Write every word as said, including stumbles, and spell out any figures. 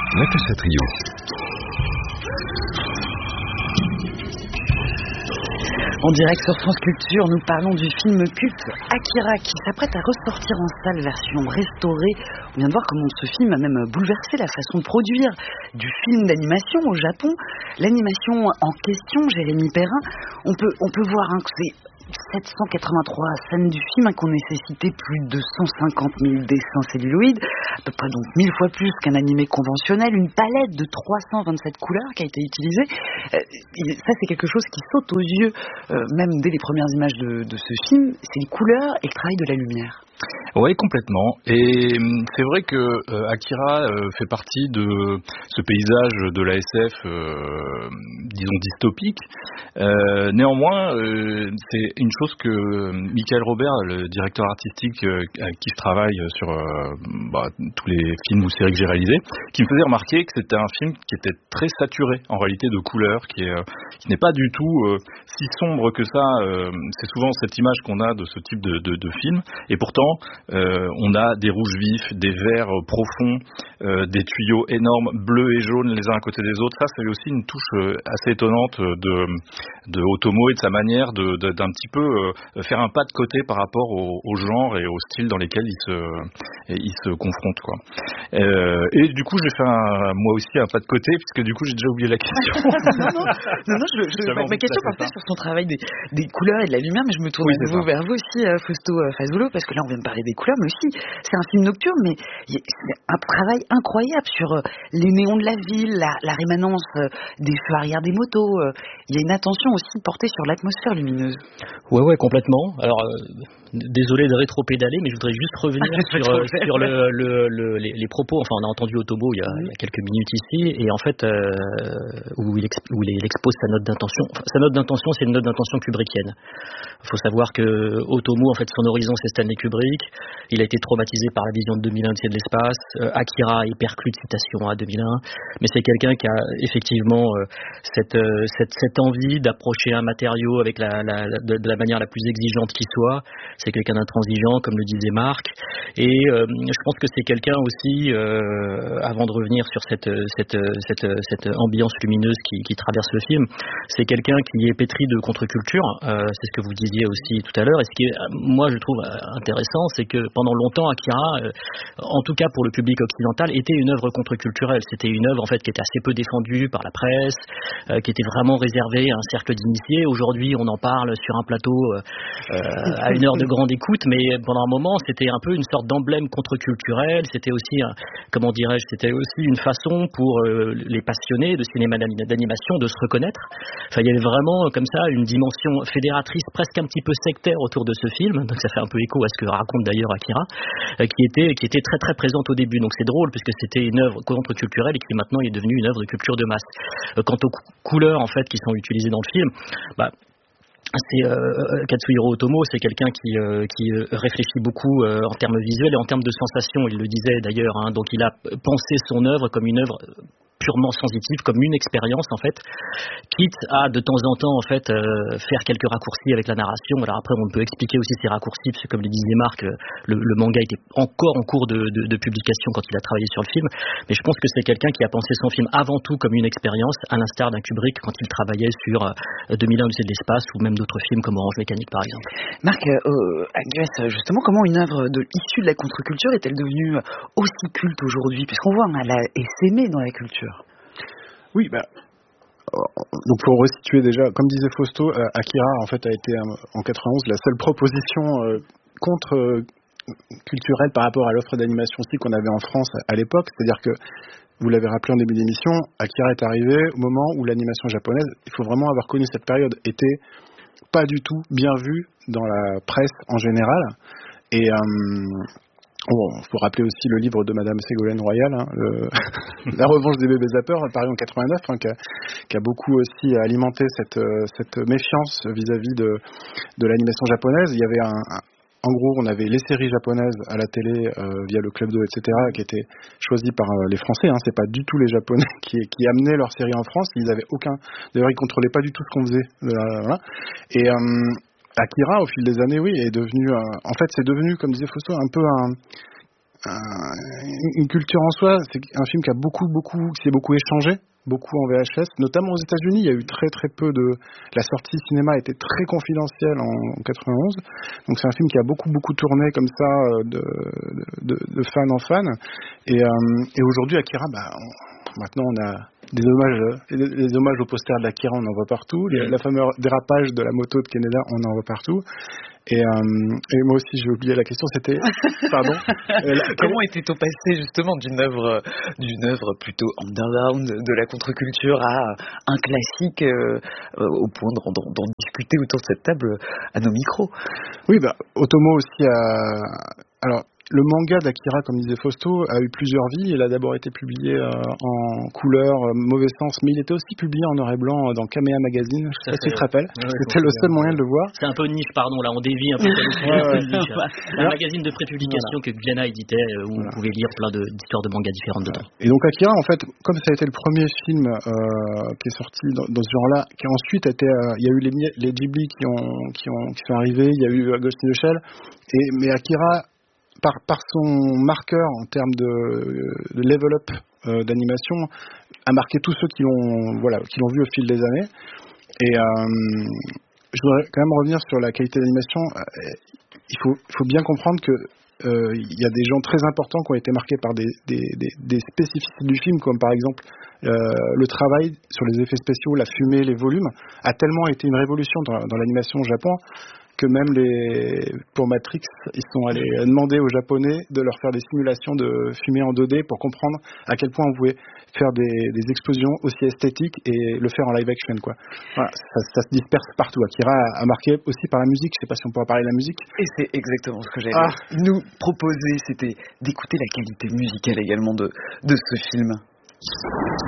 Natacha Trio. En direct sur France Culture, nous parlons du film culte Akira qui s'apprête à ressortir en salle version restaurée. On vient de voir comment ce film a même bouleversé la façon de produire du film d'animation au Japon. L'animation en question, Jérémy Perrin, on peut, on peut voir hein, que c'est sept cent quatre-vingt-trois scènes du film hein, qui ont nécessité plus de cent cinquante mille dessins celluloïdes, à peu près donc mille fois plus qu'un animé conventionnel, une palette de trois cent vingt-sept couleurs qui a été utilisée. Euh, ça c'est quelque chose qui saute aux yeux, euh, même dès les premières images de, de ce film, c'est les couleurs et le travail de la lumière. Oui, complètement. Et c'est vrai que euh, Akira euh, fait partie de ce paysage de la S F, euh, disons dystopique. Euh, néanmoins, euh, c'est une chose que Michael Robert, le directeur artistique euh, avec qui je travaille sur euh, bah, tous les films ou séries que j'ai réalisés, qui me faisait remarquer que c'était un film qui était très saturé en réalité de couleurs, qui, est, euh, qui n'est pas du tout euh, si sombre que ça. Euh, c'est souvent cette image qu'on a de ce type de, de, de film. Et pourtant, Euh, on a des rouges vifs, des verts profonds, euh, des tuyaux énormes, bleus et jaunes les uns à côté des autres. Ça, c'est aussi une touche euh, assez étonnante de, de Otomo et de sa manière de, de, d'un petit peu euh, faire un pas de côté par rapport au, au genre et au style dans lesquels il se, il se confronte, quoi. Euh, et du coup, j'ai fait un, moi aussi un pas de côté, puisque du coup, j'ai déjà oublié la question. non, non, non, non, je, je, ma, ma question portait sur son travail des, des couleurs et de la lumière, mais je me tourne oui, à nouveau vers vous aussi, euh, Fausto euh, Fazulo, parce que là, on vient de parler des couleurs, mais aussi, c'est un film nocturne, mais c'est un travail incroyable sur euh, les néons de la ville, la, la rémanence euh, des feux arrière des motos. Euh, il y a une attention aussi portée sur l'atmosphère lumineuse. Ouais, ouais, complètement. Alors, euh, désolé de rétro-pédaler, mais je voudrais juste revenir sur, euh, sur le, le, le, les, les propos. Enfin, on a entendu Otomo il y a, il y a quelques minutes ici, et en fait, euh, où, il exp- où il expose sa note d'intention. Enfin, sa note d'intention, c'est une note d'intention kubrickienne. Il faut savoir que Otomo, en fait, son horizon, c'est Stanley Kubrick. Il a été traumatisé par la vision de deux mille un de l'espace. Euh, Akira est perclus de citations à deux mille un. Mais c'est quelqu'un qui a effectivement euh, cette, euh, cette, cette envie d'approcher un matériau avec la, la, la, de, de la manière la plus exigeante qui soit. C'est quelqu'un d'intransigeant, comme le disait Marc. Et euh, je pense que c'est quelqu'un aussi, euh, avant de revenir sur cette, cette, cette, cette ambiance lumineuse qui, qui traverse le film, c'est quelqu'un qui est pétri de contre-culture. Euh, c'est ce que vous disiez aussi tout à l'heure. Et ce qui est, moi, je trouve intéressant, c'est que pendant longtemps, Akira, euh, en tout cas pour le public occidental, était une œuvre contre-culturelle. C'était une œuvre en fait qui était assez peu défendue par la presse, euh, qui était vraiment réservée à un cercle d'initiés. Aujourd'hui, on en parle sur un plateau euh, à une heure de grande écoute, mais pendant un moment, c'était un peu une sorte d'emblème contre-culturel. C'était aussi, un, comment dirais-je, c'était aussi une façon pour euh, les passionnés de cinéma d'animation de se reconnaître. Enfin, il y avait vraiment comme ça une dimension fédératrice, presque un petit peu sectaire autour de ce film. Donc ça fait un peu écho à ce que raconte d'ailleurs Akira, euh, qui était qui était très très présente au début. Donc c'est drôle puisque c'était une œuvre contre-culturelle et qui maintenant est devenue une œuvre de culture de masse. Euh, quant aux cou- couleurs en fait qui sont utilisées dans le film, bah c'est euh, Katsuhiro Otomo, c'est quelqu'un qui, euh, qui réfléchit beaucoup euh, en termes visuels et en termes de sensations. Il le disait d'ailleurs, hein, donc il a pensé son œuvre comme une œuvre purement sensitive, comme une expérience en fait, quitte à de temps en temps en fait euh, faire quelques raccourcis avec la narration. Alors après on peut expliquer aussi ces raccourcis, parce que comme le disait Marc, le, le manga était encore en cours de, de, de publication quand il a travaillé sur le film, mais je pense que c'est quelqu'un qui a pensé son film avant tout comme une expérience, à l'instar d'un Kubrick quand il travaillait sur euh, deux mille un Odyssée de l'espace ou même d'autres films comme Orange Mécanique par exemple. Marc, euh, à Grèce, justement, comment une œuvre de, issue de la contre-culture est-elle devenue aussi culte aujourd'hui, puisqu'on voit elle a essaimé dans la culture? Oui, bah, donc pour resituer déjà, comme disait Fausto, euh, Akira en fait a été euh, en quatre-vingt-onze la seule proposition euh, contre euh, culturelle par rapport à l'offre d'animation aussi qu'on avait en France à, à l'époque. C'est-à-dire que, vous l'avez rappelé en début d'émission, Akira est arrivé au moment où l'animation japonaise, il faut vraiment avoir connu cette période, était pas du tout bien vue dans la presse en général. Et euh, Bon, il faut rappeler aussi le livre de Madame Ségolène Royal, hein, le La revanche des bébés zappeurs, paru en quatre-vingt-neuf, hein, qui, a, qui a beaucoup aussi alimenté cette, cette méfiance vis-à-vis de, de l'animation japonaise. Il y avait un, un en gros, on avait les séries japonaises à la télé euh, via le Club d'eau, et cetera, qui étaient choisies par euh, les Français. Hein, c'est pas du tout les Japonais qui, qui amenaient leurs séries en France. Ils avaient aucun. D'ailleurs, ils contrôlaient pas du tout ce qu'on faisait. Euh, voilà. Et euh, Akira, au fil des années, oui, est devenu. Euh, en fait, c'est devenu, comme disait Fausto, un peu un un, une culture en soi. C'est un film qui a beaucoup, beaucoup, qui s'est beaucoup échangé, beaucoup en V H S, notamment aux États-Unis. Il y a eu très, très peu de. La sortie cinéma était très confidentielle en, en quatre-vingt-onze. Donc c'est un film qui a beaucoup, beaucoup tourné comme ça de, de, de fan en fan. Et, euh, et aujourd'hui, Akira, bah, on, maintenant on a des hommages, des hommages au poster de l'Akira, on en voit partout. Les, la fameuse dérapage de la moto de Kaneda, on en voit partout. Et, euh, et moi aussi, j'ai oublié la question, c'était... Pardon euh, la, Comment était-on passé justement d'une œuvre, d'une œuvre plutôt underground de la contre-culture à un classique euh, au point d'en, d'en, d'en discuter autour de cette table à nos micros? Oui, bah, Otomo aussi a... Alors, le manga d'Akira, comme disait Fausto, a eu plusieurs vies. Il a d'abord été publié euh, en couleur, euh, mauvais sens, mais il était aussi publié en noir et blanc dans Kamea Magazine. Je sais pas si tu te rappelles. Ouais, c'était le seul moyen de le voir. C'est un peu une niche, pardon, là on dévie un peu. C'est ouais, ouais. niche, hein. Un Alors, magazine de prépublication voilà. que Glénat éditait, où voilà. vous pouvez lire plein de, d'histoires de mangas différentes dedans. Et donc Akira, en fait, comme ça a été le premier film euh, qui est sorti dans, dans ce genre-là, qui ensuite a été, euh, il y a eu les, les Ghibli qui ont, qui ont, qui sont arrivés, il y a eu Ghost in the Shell, et mais Akira, Par, par son marqueur en termes de, de level up euh, d'animation, a marqué tous ceux qui l'ont, voilà, qui l'ont vu au fil des années. Et euh, je voudrais quand même revenir sur la qualité d'animation. Il faut, il faut bien comprendre que euh, il y a des gens très importants qui ont été marqués par des, des, des, des spécificités du film, comme par exemple euh, le travail sur les effets spéciaux, la fumée, les volumes, a tellement été une révolution dans, dans l'animation au Japon que même les, pour Matrix, ils sont allés demander aux Japonais de leur faire des simulations de fumée en deux D pour comprendre à quel point on pouvait faire des, des explosions aussi esthétiques et le faire en live action, quoi. Voilà, ça, ça se disperse partout. Akira a, a marqué aussi par la musique. Je sais pas si on pourra parler de la musique. Et c'est exactement ce que j'allais ah. nous proposer, c'était d'écouter la qualité musicale également de, de ce film.